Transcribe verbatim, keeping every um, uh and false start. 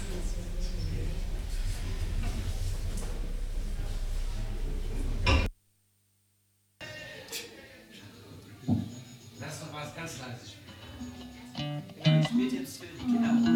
Lass doch was ganz leise spielen. Ja, ich spiele jetzt für die Kinder.